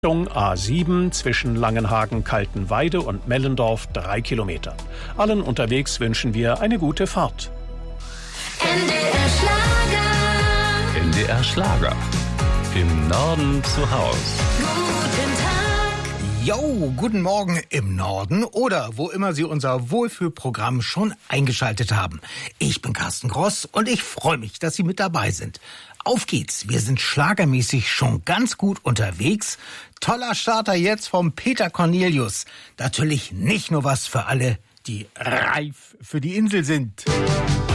A7 zwischen Langenhagen, Kaltenweide und Mellendorf 3 Kilometer. Allen unterwegs wünschen wir eine gute Fahrt. NDR Schlager. NDR Schlager. Im Norden zu Haus. Guten Tag. Jo, guten Morgen im Norden oder wo immer Sie unser Wohlfühlprogramm schon eingeschaltet haben. Ich bin Carsten Gross und ich freue mich, dass Sie mit dabei sind. Auf geht's, wir sind schlagermäßig schon ganz gut unterwegs. Toller Starter jetzt vom Peter Cornelius. Natürlich nicht nur was für alle, die reif für die Insel sind.